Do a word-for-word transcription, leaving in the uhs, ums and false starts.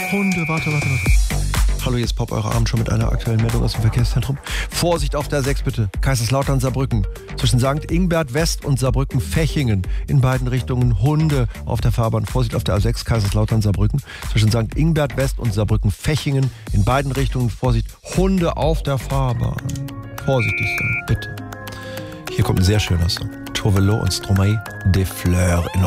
Hunde, warte, warte, warte. Hallo, jetzt Pop, eure Abend schon mit einer aktuellen Meldung aus dem Verkehrszentrum. Vorsicht auf der sechs bitte. Kaiserslautern, Saarbrücken. Zwischen Sankt Ingbert West und Saarbrücken Fechingen. In beiden Richtungen Hunde auf der Fahrbahn. Vorsicht auf der A sechs, Kaiserslautern, Saarbrücken. Zwischen Sankt Ingbert West und Saarbrücken Fechingen. In beiden Richtungen Vorsicht. Hunde auf der Fahrbahn. Vorsichtig sein, bitte. Hier kommt ein sehr schöner Song. Tovelo und Stromae des Fleurs in